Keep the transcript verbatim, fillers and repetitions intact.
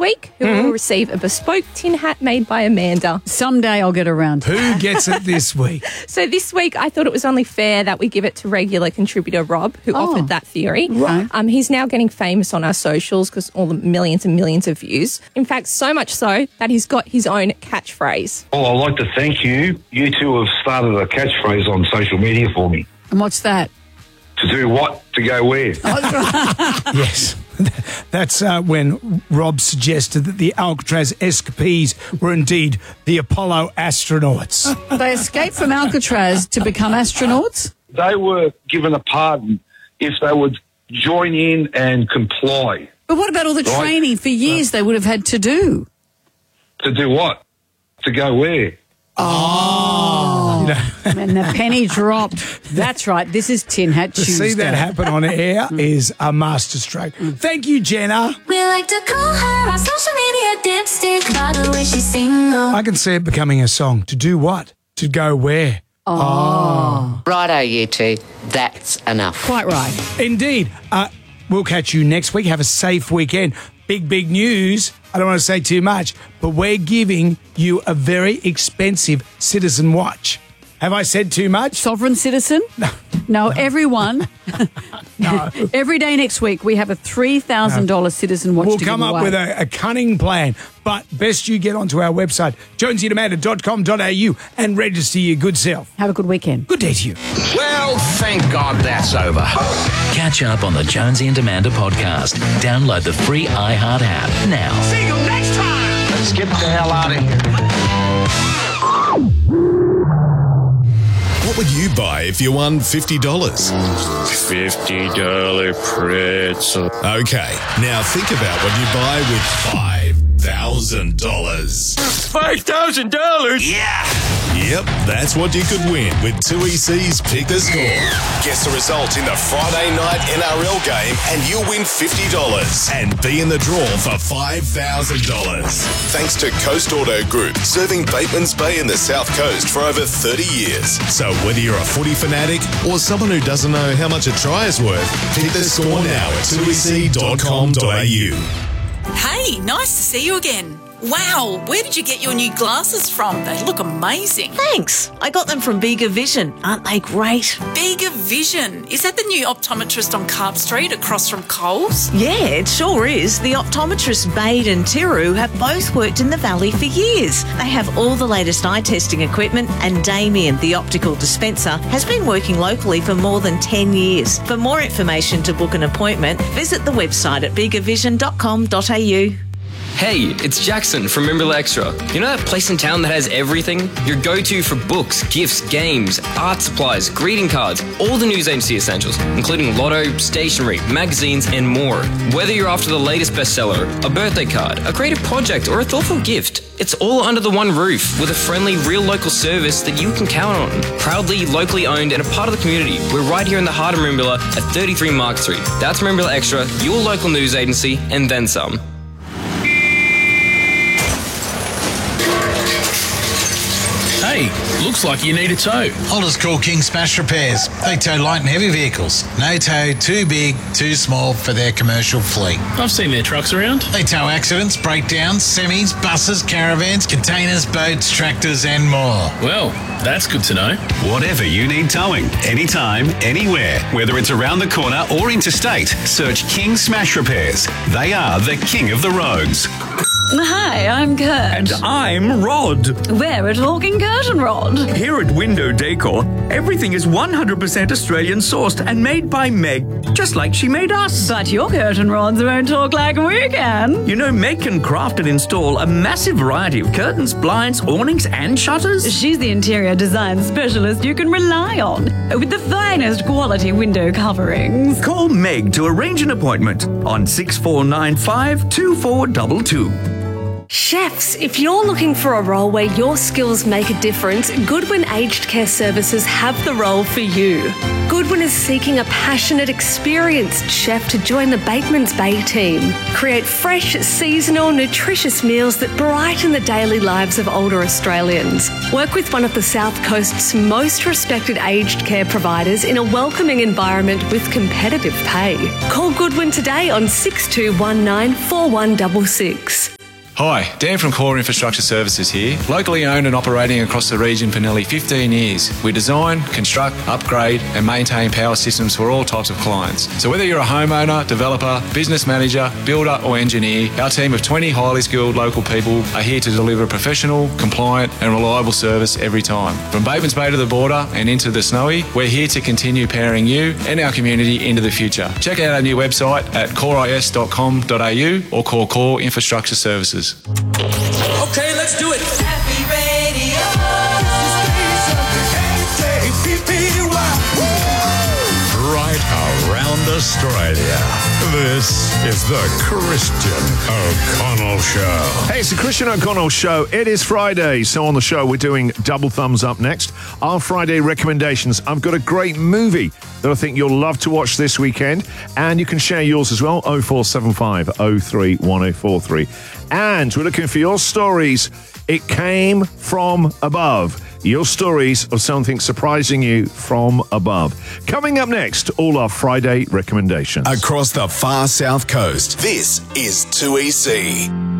week, who Mm-hmm. will receive a bespoke tin hat made by Amanda. Someday I'll get around to Who gets it this week? So this week, I thought it was only fair that we give it to regular contributor Rob, who Oh. offered that theory. Right. Um, he's now getting famous on our socials because all the millions and millions of views. In fact, so much so that he's got his own catchphrase. Well, I'd like to thank you. You two have started a catchphrase on social media for me. And what's that? To do what? To go where? Yes. That's uh, when Rob suggested that the Alcatraz escapees were indeed the Apollo astronauts. They escaped from Alcatraz to become astronauts? They were given a pardon if they would join in and comply. But what about all the Right. training for years they would have had to do? To do what? To go where? Oh. And the penny dropped. That's right. This is Tin Hat To Tuesday. see that happen on air is a masterstroke. Thank you, Jenna. We like to call her our social media dipstick by the way she single. I can see it becoming a song. To do what? To go where? Righto, you two. That's enough. Quite right. Indeed. Uh, we'll catch you next week. Have a safe weekend. Big, big news. I don't want to say too much, but we're giving you a very expensive Citizen watch. Have I said too much? Sovereign citizen? No. No, everyone. No. Every day next week we have a three thousand dollars Citizen watch We'll to come give up away. with a, a cunning plan, but best you get onto our website, jonesy and amanda dot com dot a u, and register your good self. Have a good weekend. Good day to you. Well, thank God that's over. Catch up on the Jonesy and Amanda podcast. Download the free iHeart app now. See you next time. Let's get the hell out of here. What would you buy if you won fifty dollars? fifty dollar pretzel. Okay, now think about what you buy with five thousand dollars. five thousand dollars? Yeah! Yep, that's what you could win with two E C's Pick the Score. Guess the result in the Friday night N R L game and you'll win fifty dollars and be in the draw for five thousand dollars. Thanks to Coast Auto Group, serving Batemans Bay in the South Coast for over thirty years. So whether you're a footy fanatic or someone who doesn't know how much a try is worth, pick the score now at two e c dot com dot a u. Hey, nice to see you again. Wow, where did you get your new glasses from? They look amazing. Thanks. I got them from Bigger Vision. Aren't they great? Bigger Vision. Is that the new optometrist on Carp Street across from Coles? Yeah, it sure is. The optometrists Bade and Tiru have both worked in the Valley for years. They have all the latest eye testing equipment, and Damien, the optical dispenser, has been working locally for more than ten years. For more information to book an appointment, visit the website at bigger vision dot com dot a u. Hey, it's Jackson from Rimble Extra. You know that place in town that has everything? Your go-to for books, gifts, games, art supplies, greeting cards, all the news agency essentials, including lotto, stationery, magazines, and more. Whether you're after the latest bestseller, a birthday card, a creative project, or a thoughtful gift, it's all under the one roof with a friendly, real local service that you can count on. Proudly, locally owned, and a part of the community. We're right here in the heart of Merimbula at thirty-three Mark Street. That's Merimbula Extra, your local news agency, and then some. Hey, looks like you need a tow. I'll just call King Smash Repairs. They tow light and heavy vehicles. No tow too big, too small for their commercial fleet. I've seen their trucks around. They tow accidents, breakdowns, semis, buses, caravans, containers, boats, tractors and more. Well, that's good to know. Whatever you need towing, anytime, anywhere, whether it's around the corner or interstate, search King Smash Repairs. They are the king of the roads. Hi, I'm Kurt. And I'm Rod. We're a talking curtain rod. Here at Window Decor, everything is one hundred percent Australian sourced and made by Meg, just like she made us. But your curtain rods won't talk like we can. You know, Meg can craft and install a massive variety of curtains, blinds, awnings, and shutters. She's the interior design specialist you can rely on, with the finest quality window coverings. Call Meg to arrange an appointment on six four nine five, two four two two. Chefs, if you're looking for a role where your skills make a difference, Goodwin Aged Care Services have the role for you. Goodwin is seeking a passionate, experienced chef to join the Batemans Bay team. Create fresh, seasonal, nutritious meals that brighten the daily lives of older Australians. Work with one of the South Coast's most respected aged care providers in a welcoming environment with competitive pay. Call Goodwin today on six two one nine, four one six six. Hi, Dan from Core Infrastructure Services here. Locally owned and operating across the region for nearly fifteen years. We design, construct, upgrade and maintain power systems for all types of clients. So whether you're a homeowner, developer, business manager, builder or engineer, our team of twenty highly skilled local people are here to deliver a professional, compliant and reliable service every time. From Batemans Bay to the border and into the Snowy, we're here to continue powering you and our community into the future. Check out our new website at core is dot com dot a u or call Core Infrastructure Services. Okay, let's do it. Happy Radio. Right around Australia. This is the Christian O'Connell Show. Hey, it's the Christian O'Connell Show. It is Friday, so on the show we're doing Double Thumbs Up next. Our Friday recommendations. I've got a great movie that I think you'll love to watch this weekend, and you can share yours as well, oh four seven five oh three one oh four three. And we're looking for your stories. It came from above. Your stories of something surprising you from above. Coming up next, all our Friday recommendations. Across the far south coast, this is two E C.